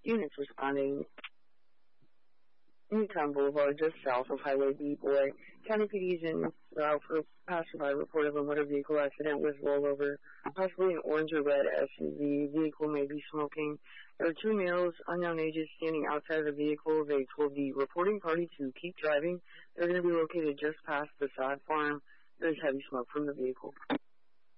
Units responding. Newtown Boulevard, just south of Highway B. Boy. County PD agents out for passerby report of a motor vehicle accident with rollover, possibly an orange or red SUV. Vehicle may be smoking. There are 2 males, unknown ages, standing outside of the vehicle. They told the reporting party to keep driving. They're going to be located just past the sod farm. There's heavy smoke from the vehicle.